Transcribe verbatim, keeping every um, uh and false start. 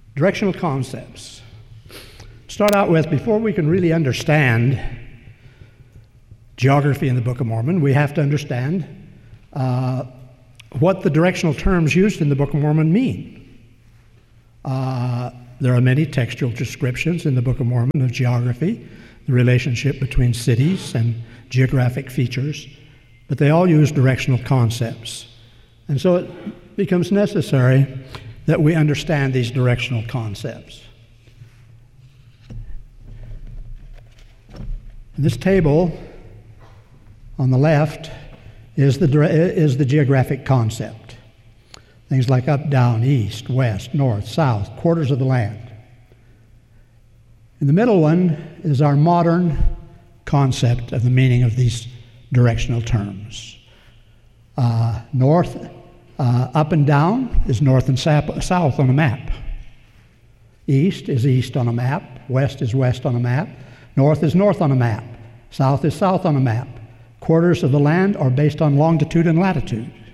Directional concepts. Start out with, before we can really understand geography in the Book of Mormon, we have to understand uh, what the directional terms used in the Book of Mormon mean. Uh, there are many textual descriptions in the Book of Mormon of geography, the relationship between cities and geographic features, but they all use directional concepts. And so it becomes necessary that we understand these directional concepts. This table on the left is the, is the geographic concept. Things like up, down, east, west, north, south, quarters of the land. In the middle one is our modern concept of the meaning of these directional terms. Uh, north, uh, up and down is north and sap- south on a map. East is east on a map. West is west on a map. North is north on a map. South is south on a map. Quarters of the land are based on longitude and latitude.